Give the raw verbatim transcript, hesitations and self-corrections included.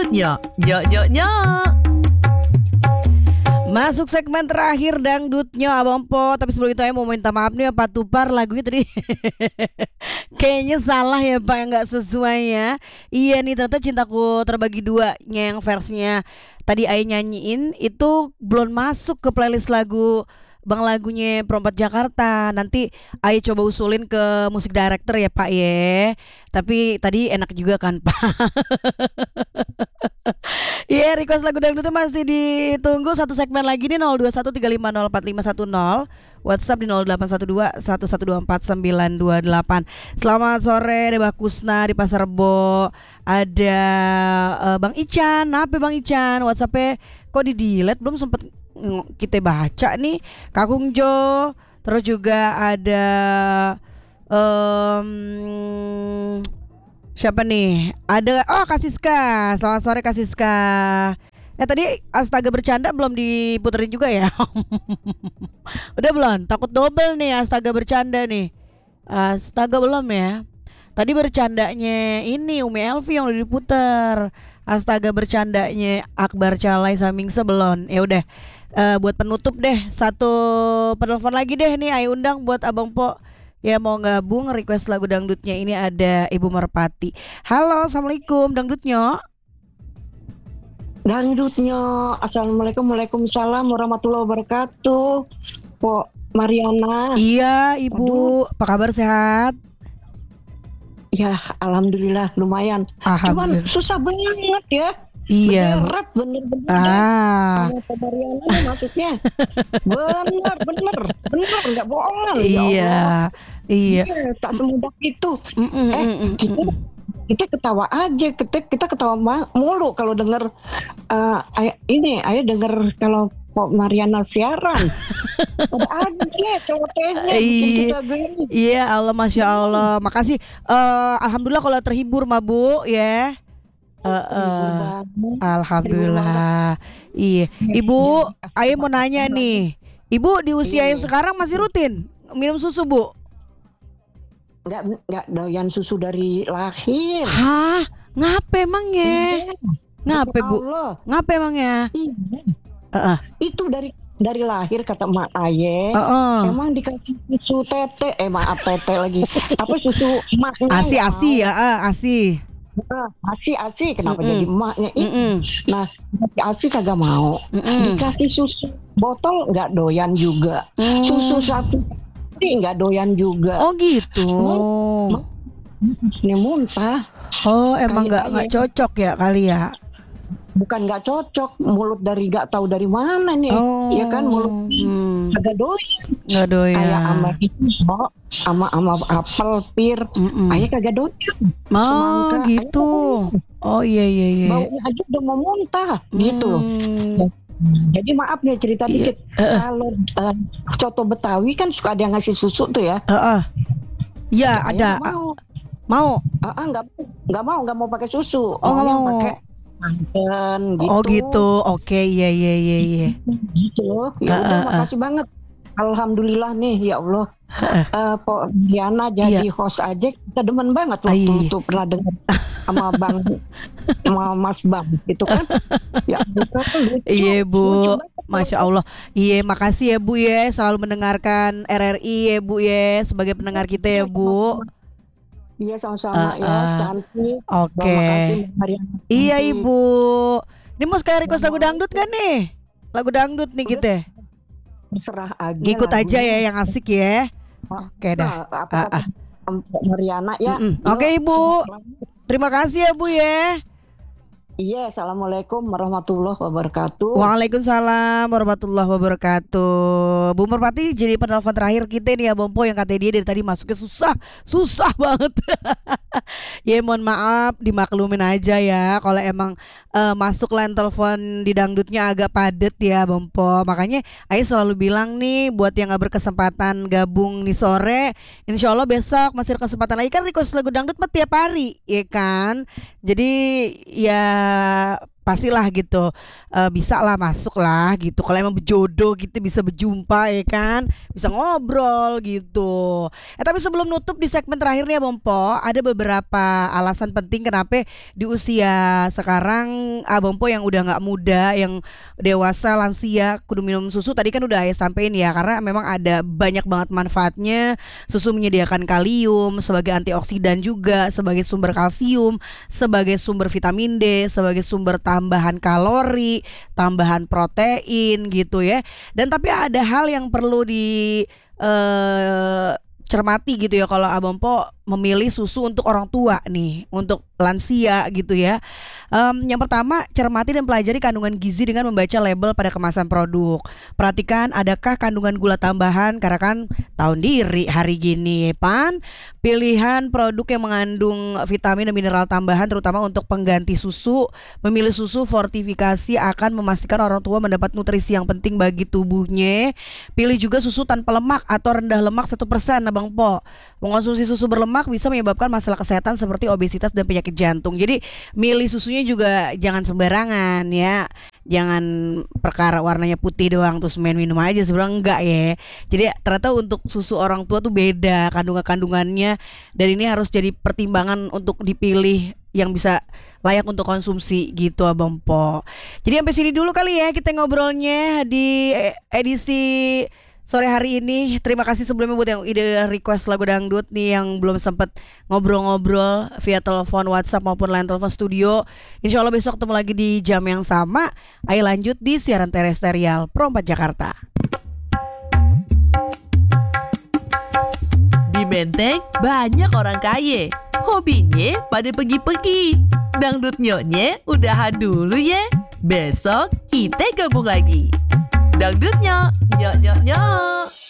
dangdutnya. Nyok nyok nyok. Masuk segmen terakhir dangdutnya Abang Po. Tapi sebelum itu saya mau minta maaf nih Pak Tupar, lagunya tadi kayaknya salah ya Pak, yang gak sesuai ya. Iya nih, ternyata Cintaku Terbagi Dua yang versinya tadi Ayah nyanyiin itu belum masuk ke playlist lagu Bang lagunya Perompak Jakarta. Nanti Ayah coba usulin ke musik director ya Pak ya. Tapi tadi enak juga kan Pak. Iya, yeah, request lagu dangdut itu masih ditunggu. Satu segmen lagi nih, nol dua satu tiga lima nol empat lima satu nol. WhatsApp di nol delapan satu dua satu satu dua empat sembilan dua delapan. Selamat sore, ada Mbak Kusna di Pasar Rebo. Ada uh, Bang Ican. Apa Bang Ican? WhatsAppnya kok di delete, belum sempet kita baca nih. Kakung Jo. Terus juga ada um, siapa nih? Ada oh Kasiska. Selamat sore Kasiska. Eh tadi Astaga Bercanda belum diputerin juga ya? Udah belum? Takut double nih Astaga Bercanda nih. Astaga belum ya? Tadi bercandanya ini Umi Elvi yang udah diputer. Astaga Bercandanya Akbar Calai Samingse belum. Ya udah. Uh, buat penutup deh, satu penelpon lagi deh nih, ayo undang buat Abang Po ya mau gabung request lagu dangdutnya. Ini ada Ibu Merpati. Halo, assalamualaikum dangdutnya. Dangdutnya, assalamualaikum, waalaikumsalam warahmatullahi wabarakatuh. Po Mariana. Iya Ibu, Aduh. Apa kabar, sehat? Ya alhamdulillah lumayan. Cuman susah banget ya. Iya. Berat bener-bener. Ah. Sama Mariana maksudnya. Bener bener bener nggak bohong. Iya. Ya iya. Ya, tak semudah itu. Mm -mm, eh mm -mm. kita kita ketawa aja. Kita kita ketawa mulu kalau denger uh, ay, ini. Ayo denger kalau Pok Mariana siaran. Ada aja celotehnya bikin kita gini. Iya Allah, masya Allah. Makasih. Uh, Alhamdulillah kalau terhibur mah Bu ya. Uh, uh, Alhamdulillah. Iya, Ibu, Ayo mau nanya nih, Ibu di usia yang sekarang masih rutin minum susu Bu? Enggak, enggak doyan susu dari lahir. Hah? Ngape emangnya? Ngape Bu? Ngape emangnya? Iya. Uh, uh. Itu dari dari lahir kata mak Aye. Uh, uh. Emang dikasih susu tete, eh maaf tete lagi. Apa susu maknya? Asi asi ya, uh, asi. Nah, asi asi kenapa Mm-mm. jadi emaknya itu? Nah, asi kagak mau. Mm-mm. Dikasih susu botol nggak doyan juga. Mm. Susu sapi nggak doyan juga. Oh gitu. Ini muntah. Oh emang nggak nggak cocok ya kali ya? Bukan nggak cocok, mulut dari nggak tahu dari mana nih, oh. ya kan mulut hmm. agak doyan, nggak doyan. Kayak ama itu, ama ama apel, pir, ayah kagak doyan. Oh semangka, gitu. Oh iya iya iya. Baunya aja udah mau muntah, hmm. gitu loh. Jadi maaf nih cerita iya. dikit. Uh. Kalau uh, coto Betawi kan suka ada yang ngasih susu tuh ya. Uh-uh. Ya ada. Mau. Mau? Uh-uh, nggak nggak mau nggak mau pakai susu. Oh nggak mau. Pakai Manten, gitu. Oh gitu, oke, okay. iya iya iya iya. Gitu loh, ya uh, udah uh, makasih uh. banget. Alhamdulillah nih, ya Allah. Uh, uh, Pok Diana jadi iya. host aja, kita demen banget waktu uh, itu pernah dengar sama Bang, sama Mas Bang, gitu kan? Ya, lucu, iya Bu, Masya Allah. Iya, makasih ya Bu ya, selalu mendengarkan R R I ya Bu ya, sebagai pendengar kita ya Bu. Iya sama-sama uh, ya, cantik. Oke. Okay. Iya Ibu. Ini mau sekali request lagu dangdut kan nih? Lagu dangdut nih kita. Terserah aja. Ngikut aja ya yang asik ya. Oke okay, dah. Apa uh, uh. Mariana ya. Oke okay, Ibu. Terima kasih ya Bu ya. Iya, assalamualaikum warahmatullahi wabarakatuh. Waalaikumsalam warahmatullahi wabarakatuh. Bu Merpati jadi penelpon terakhir kita nih ya Bang Po, yang katanya dia dari tadi masuknya susah, susah banget. Ya mohon maaf, dimaklumin aja ya kalau emang uh, masuk line telepon di dangdutnya agak padet ya Bang Po. Makanya Ayo selalu bilang nih buat yang gak berkesempatan gabung nih sore, insya Allah besok masih ada kesempatan lagi, kan request lagu dangdut mah tiap hari ya kan. Jadi ya pastilah gitu uh, bisa lah masuk lah gitu. Kalau emang berjodoh gitu bisa berjumpa ya kan, bisa ngobrol gitu. Eh tapi sebelum nutup di segmen terakhir nih ya Bompo, ada beberapa alasan penting kenapa di usia sekarang Abang Po yang udah nggak muda, yang dewasa, lansia kudu minum susu. Tadi kan udah Ayah sampein ya, karena memang ada banyak banget manfaatnya. Susu menyediakan kalium sebagai antioksidan juga, sebagai sumber kalsium, sebagai sumber vitamin D, sebagai sumber tambahan kalori, tambahan protein gitu ya. Dan tapi ada hal yang perlu di eh, cermati gitu ya kalau Abang Po memilih susu untuk orang tua nih, untuk lansia gitu ya. Um, yang pertama, cermati dan pelajari kandungan gizi dengan membaca label pada kemasan produk. Perhatikan adakah kandungan gula tambahan, karena kan tahun diri hari gini Pan. Pilihan produk yang mengandung vitamin dan mineral tambahan terutama untuk pengganti susu. Memilih susu fortifikasi akan memastikan orang tua mendapat nutrisi yang penting bagi tubuhnya. Pilih juga susu tanpa lemak atau rendah lemak satu persen Abang Po. Mengonsumsi susu berlemak bisa menyebabkan masalah kesehatan seperti obesitas dan penyakit jantung. Jadi milih susunya juga jangan sembarangan ya. Jangan perkara warnanya putih doang terus main minum aja, sebenarnya enggak ya. Jadi ternyata untuk susu orang tua tuh beda kandungan-kandungannya, dan ini harus jadi pertimbangan untuk dipilih yang bisa layak untuk konsumsi gitu Abang Po. Jadi sampai sini dulu kali ya kita ngobrolnya di edisi sore hari ini. Terima kasih sebelumnya buat yang ide request lagu dangdut nih yang belum sempat ngobrol-ngobrol via telepon WhatsApp maupun line telepon studio. Insya Allah besok ketemu lagi di jam yang sama. Ayo lanjut di siaran terestrial Pro empat Jakarta. Di Menteng banyak orang kaya, hobinya pada pergi-pergi. Dangdut nyoknya udahan dulu ya. Besok kita gabung lagi. Dangdutnya, nyok nyok nyok.